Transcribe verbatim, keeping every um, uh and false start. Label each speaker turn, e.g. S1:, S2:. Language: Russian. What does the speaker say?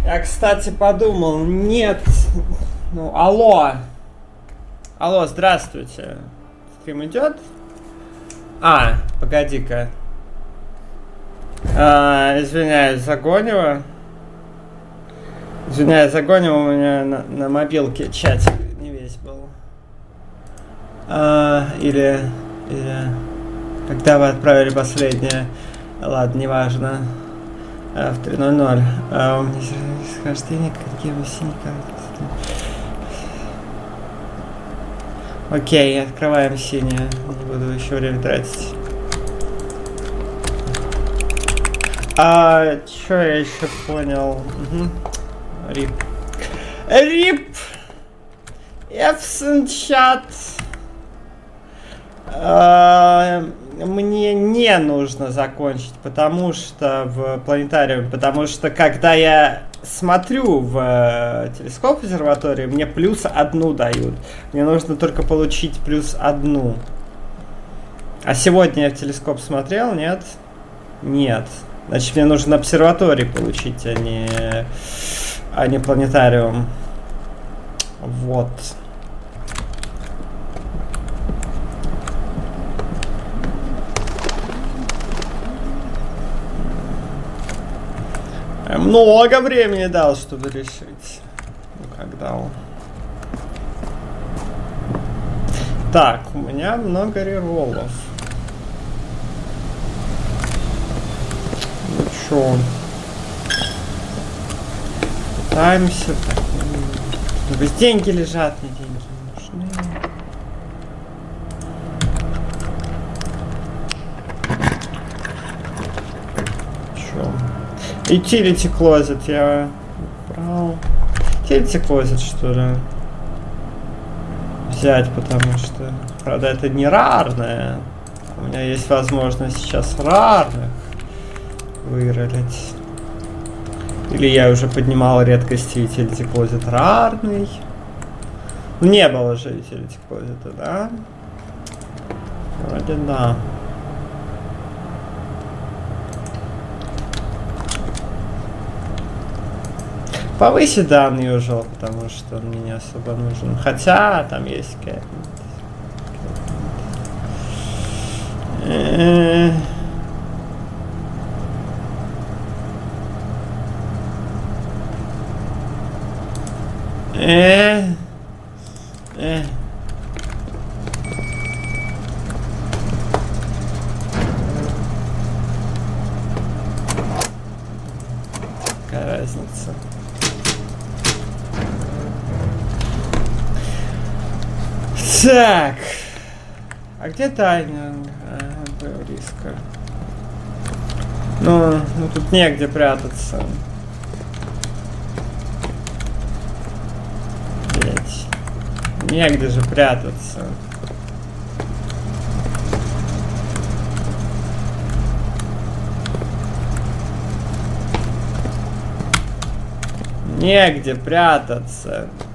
S1: Я, кстати, подумал, нет. Ну, алло. Алло, здравствуйте. Стрим идет? А, погоди-ка. А, извиняюсь, Загонева. Извиняюсь, Загонева, у меня на, на мобилке чатик не весь был. А, или, или... Когда вы отправили последнее? Ладно, неважно. А, в три ноль ноль. А, у меня схождение, какие вы синика. Окей, открываем синее. Не буду еще время тратить. А, что я еще понял? Угу. Рип. Рип! Эфсен чат. А, мне не нужно закончить, потому что в планетариуме, потому что когда я смотрю в э, телескоп обсерватории, мне плюс одну дают. Мне нужно только получить плюс одну. А сегодня я в телескоп смотрел, нет? Нет. Значит, мне нужно обсерватории получить, а не, а не планетариум. Вот. Много времени дал, чтобы решить. Ну, как дал. Так, у меня много рероллов. Ну чё? Пытаемся. Так, ну, без деньги лежат, мне деньги не нужны. Utility Closet я брал. Utility Closet, что ли? Взять, потому что... Правда, это не рарное. У меня есть возможность сейчас рарных выролить. Или я уже поднимал редкости Utility Closet рарный. Не было же Utility Closet, да? Вроде да. Повысить данные unusual, потому что он мне не особо нужен. Хотя там есть какая-то. Э. Э. Какая разница? Так, а где тайна а, риска? Ну, ну, тут негде прятаться. Ведь негде же прятаться. Негде прятаться.